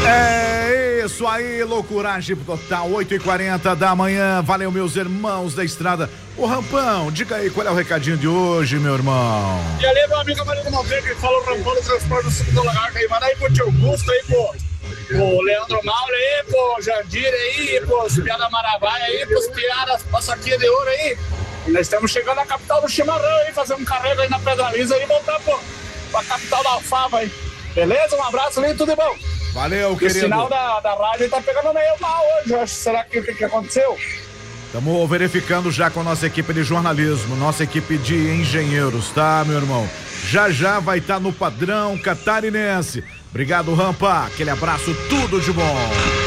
É isso aí, loucuragem total, 8h40 da manhã. Valeu, meus irmãos da estrada. Ô Rampão, diga aí qual é o recadinho de hoje, meu irmão. E ali, meu amigo Marido Monteiro, que fala o Rampão do transporte do sul do lagarto aí. Manda aí pro tio Augusto aí, pro Leandro Mauro aí, pro Jandir aí, pros Piada Maravaia aí, pros Piadas Passaquinha de Ouro aí. Nós estamos chegando à capital do chimarrão aí, fazer um carrego aí na Pedaliza e voltar pra capital da Alfava aí. Beleza? Um abraço ali, tudo de bom. Valeu, querido. O sinal da rádio tá pegando meio mal hoje, eu acho. Será que o que aconteceu? Estamos verificando já com a nossa equipe de jornalismo, nossa equipe de engenheiros, tá, meu irmão? Já vai estar no padrão catarinense. Obrigado, Rampa. Aquele abraço, tudo de bom.